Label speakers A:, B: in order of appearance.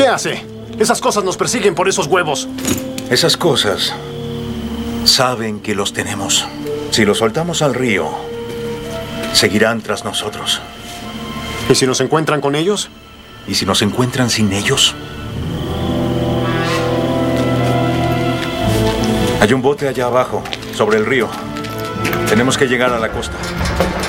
A: hace? Esas cosas nos persiguen por esos huevos.
B: Esas cosas saben que los tenemos. Si los soltamos al río, seguirán tras nosotros.
A: ¿Y si nos encuentran con ellos?
B: ¿Y si nos encuentran sin ellos? Hay un bote allá abajo, sobre el río. Tenemos que llegar a la costa.